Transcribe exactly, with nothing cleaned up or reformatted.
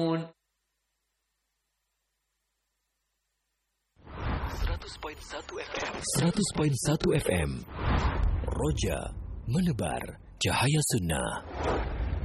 seratus perpuluhan satu F M seratus perpuluhan satu F M Roja menebar cahaya sunnah.